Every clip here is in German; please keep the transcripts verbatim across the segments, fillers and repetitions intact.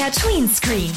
R Tweenscreen.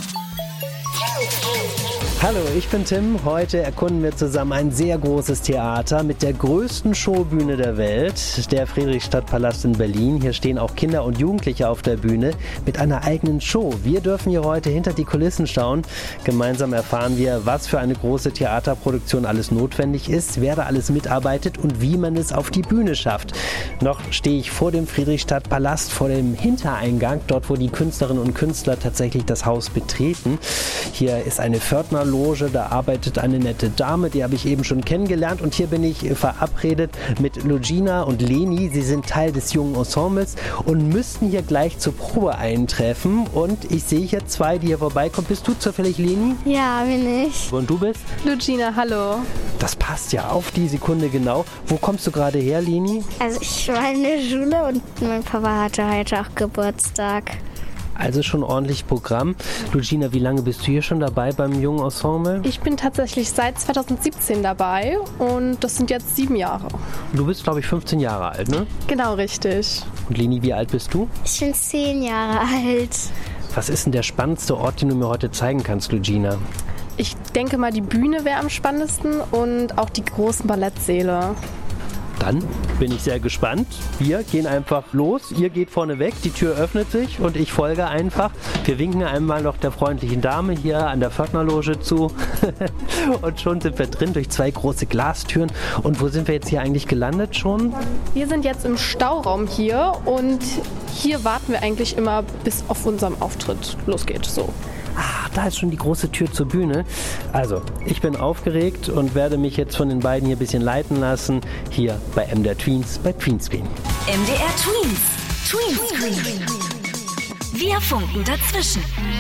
Hallo, ich bin Tim. Heute erkunden wir zusammen ein sehr großes Theater mit der größten Showbühne der Welt, der Friedrichstadtpalast in Berlin. Hier stehen auch Kinder und Jugendliche auf der Bühne mit einer eigenen Show. Wir dürfen hier heute hinter die Kulissen schauen. Gemeinsam erfahren wir, was für eine große Theaterproduktion alles notwendig ist, wer da alles mitarbeitet und wie man es auf die Bühne schafft. Noch stehe ich vor dem Friedrichstadtpalast, vor dem Hintereingang, dort wo die Künstlerinnen und Künstler tatsächlich das Haus betreten. Hier ist eine Pförtnerloge, da arbeitet eine nette Dame, die habe ich eben schon kennengelernt, und hier bin ich verabredet mit Luigina und Leni. Sie sind Teil des jungen Ensembles und müssten hier gleich zur Probe eintreffen, und ich sehe hier zwei, die hier vorbeikommen. Bist du zufällig Leni? Ja, bin ich. Und du bist? Luigina, hallo. Das passt ja auf die Sekunde genau. Wo kommst du gerade her, Leni? Also ich war in der Schule und mein Papa hatte heute auch Geburtstag. Also schon ordentlich Programm. Luigina, wie lange bist du hier schon dabei beim jungen Ensemble? Ich bin tatsächlich seit zweitausendsiebzehn dabei und das sind jetzt sieben Jahre. Du bist, glaube ich, fünfzehn Jahre alt, ne? Genau, richtig. Und Leni, wie alt bist du? Ich bin zehn Jahre alt. Was ist denn der spannendste Ort, den du mir heute zeigen kannst, Luigina? Ich denke mal, die Bühne wäre am spannendsten und auch die großen Ballettsäle. Dann bin ich sehr gespannt. Wir gehen einfach los. Ihr geht vorne weg, die Tür öffnet sich und ich folge einfach. Wir winken einmal noch der freundlichen Dame hier an der Pförtnerloge zu. Und schon sind wir drin durch zwei große Glastüren. Und wo sind wir jetzt hier eigentlich gelandet schon? Wir sind jetzt im Stauraum hier und hier warten wir eigentlich immer, bis auf unserem Auftritt losgeht. So. Ah, da ist schon die große Tür zur Bühne. Also, ich bin aufgeregt und werde mich jetzt von den beiden hier ein bisschen leiten lassen. Hier bei M D R Tweens, bei Tweenscreen. M D R Tweens. Tweenscreen. Wir funken dazwischen.